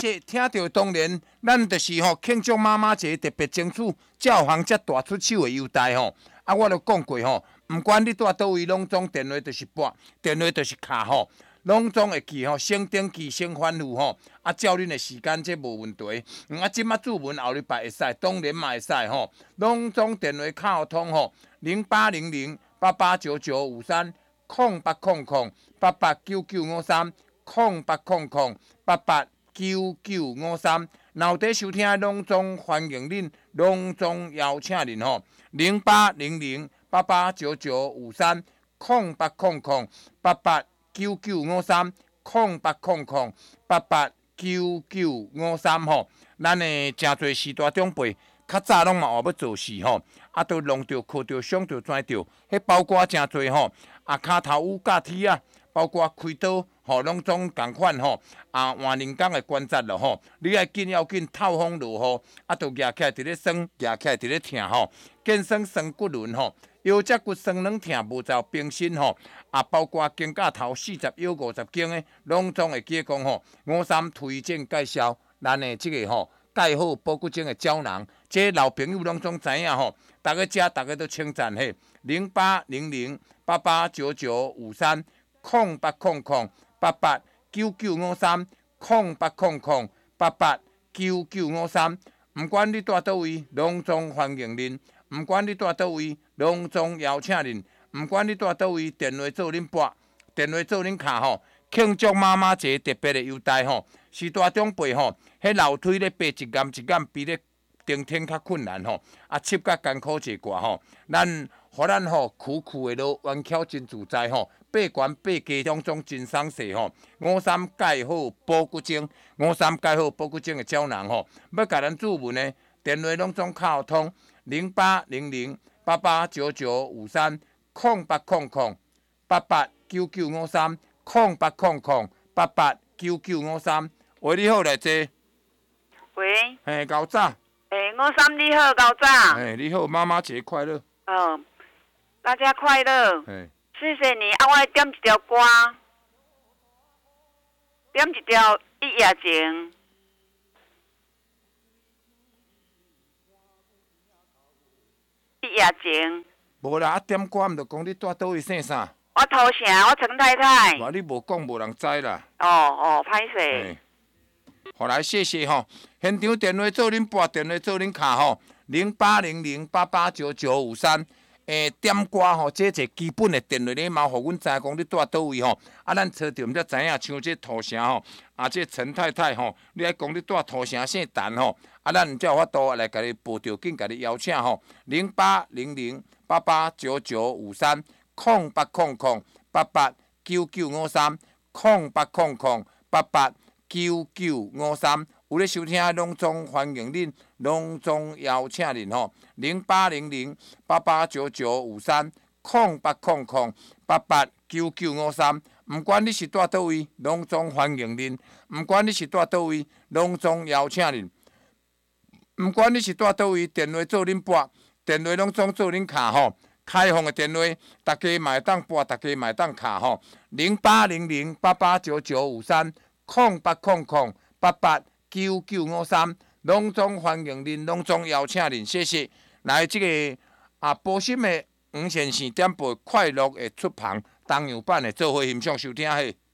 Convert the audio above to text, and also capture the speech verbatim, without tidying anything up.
谢，听到当然，咱就是吼庆祝妈妈节特别争取教行遮大出手的优待吼。啊，我都讲过吼，毋管你住倒位，拢总电话就是拨，电话就是卡吼，拢总会记吼，先登记先反付吼。啊，照恁的时间这无问题。嗯、啊，即马注文后礼拜会使，当然嘛会使吼。拢总电话卡通吼，零八零零八八九九五三空八空空八八九九五三空八空空八八九九五三。脑底收听拢总欢迎恁，拢总邀请恁吼。零八零零八八九九五三空八空空八八九九五三空八空空八八九九五三吼。咱的真侪时大长辈，较早拢嘛学要做事吼，啊，都弄着、靠着、想着、跩着，迄包括真侪吼，啊，骹头有架梯啊，包括开刀吼，拢总共款吼，啊，换人工的关节咯吼，你爱紧要紧透风落雨，啊，都举起来伫咧酸，举起来伫咧疼吼，健身酸骨轮吼，腰脊骨酸软疼无走冰心吼，啊，包括肩胛头四十腰五十斤的，拢总会记讲吼，五三推荐介绍咱的即个吼。钙好保骨精的胶囊，这老朋友拢总知影吼，大家食，大家都称赞嘿。零八零零八八九九五三空八空空八八九九五三空八空空八八九九五三。毋管你住倒位，拢总欢迎恁；毋管你住倒位，拢总邀请恁；毋管你住倒位，电话做恁拨，电话做恁卡吼。庆祝妈妈节特别的优待吼，时大长辈吼，迄楼梯咧爬一岩一岩比咧登天较困难吼，啊，切较艰苦一寡吼，咱互咱吼苦苦的路弯巧真自在吼，爬悬爬低种种真爽势吼。五三钙好保骨精，五三钙好保骨精的胶囊吼，要甲咱注文呢，电话拢总敲通零八零零八八九九五三空八空空八八九九五三。空八空空八八九九五三，喂，你好，来坐。 喂。 嘿，高早。 诶，五三你好，高早。 嘿，你好，妈妈节快乐。 嗯，大家快乐。 嘿， 谢谢你，啊，我点一条歌，点一条一夜情。一夜情。 无啦，啊点歌毋着讲你住倒位姓啥？ 我头城，我陈太太。 哇，你无讲无人知啦。 哦哦，歹势。 好来，谢谢吼。现场电话做恁拨，电话做恁卡吼，零八零零八八九九五三。诶，点歌吼，这一基本的电话礼貌，互阮知讲你住倒位吼。啊，咱找着毋则知影，像这土城吼，啊，这陈太太吼，你爱讲你住土城姓陈吼，啊，咱才有法度来甲你报条件，甲你邀请吼，零八零零八八九九五三。空八空空八八九九五三，空八空空八八九九五三，有咧收听拢总欢迎恁，拢总邀请恁吼，零八零零八八九九五三，空八空空八八九九五三。毋管你是住倒位，拢总欢迎恁；毋管你是住倒位，拢总邀请恁；毋管你是住倒位，电话做恁拨，电话拢总做恁卡吼。开放的电话，大家嘛会当拨，大家嘛会当卡吼，零八零零八八九九五三，空八空空八八九九五三，拢总欢迎恁，拢总邀请恁，谢谢。来，这个啊，波心的黄先生点播快乐的出旁东洋版的做伙欣赏收听嘿。